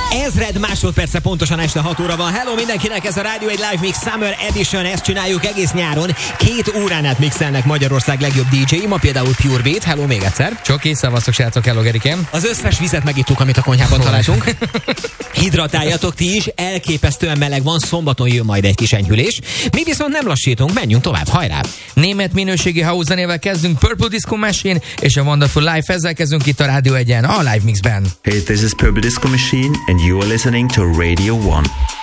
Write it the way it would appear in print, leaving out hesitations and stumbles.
Ezred másodperce pontosan este 6 óra van. Hello mindenkinek, ez a Rádió egy Live Mix Summer Edition, ezt csináljuk egész nyáron. 2 órán át mixelnek Magyarország legjobb DJ-i, ma például Pure Beat. Hello még egyszer. Csoki, szavaztok srácok, hello Gerikém. Az összes vizet megittuk, amit a konyhában találtunk. Hidratáljatok ti is, elképesztően meleg van, szombaton jön majd egy kis enyhülés. Mi viszont nem lassítunk, menjünk tovább, hajrá! Német minőségi house zenével kezdünk, Purple Disco Machine és a Wonderful Life, ezzel kezdünk itt a Rádió 1-en, a Live Mixben. Hey, this is Purple Disco Machine and you are listening to Radio 1.